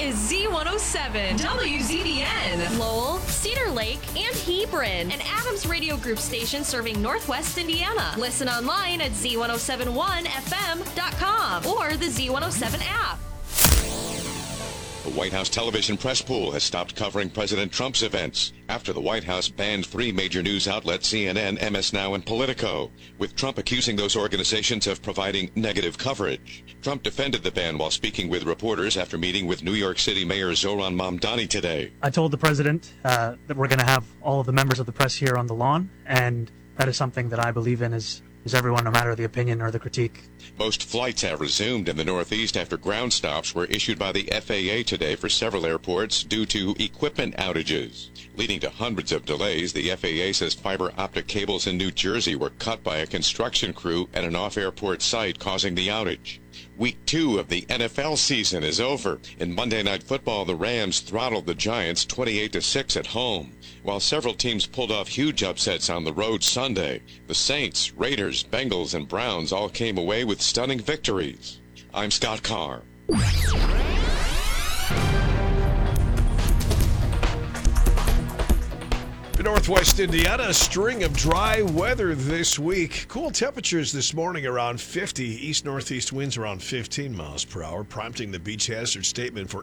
is Z107, WZBN, Lowell, Cedar Lake, and Hebron, an Adams Radio Group station serving Northwest Indiana. Listen online at Z1071FM.com or the Z107 app. The White House television press pool has stopped covering President Trump's events after the White House banned 3 major news outlets, CNN, MS Now, and Politico, with Trump accusing those organizations of providing negative coverage. Trump defended the ban while speaking with reporters after meeting with New York City Mayor Zohran Mamdani today. I told the president that we're going to have all of the members of the press here on the lawn, and that is something that I believe in is everyone, no matter the opinion or the critique. Most flights have resumed in the Northeast after ground stops were issued by the FAA today for several airports due to equipment outages. Leading to hundreds of delays, the FAA says fiber optic cables in New Jersey were cut by a construction crew at an off-airport site, causing the outage. Week 2 of the NFL season is over. In Monday Night Football, the Rams throttled the Giants 28-6 at home, while several teams pulled off huge upsets on the road Sunday. The Saints, Raiders, Bengals, and Browns all came away with stunning victories. I'm Scott Carr. Northwest Indiana, a string of dry weather this week. Cool temperatures this morning around 50. East-northeast winds around 15 miles per hour, prompting the beach hazard statement for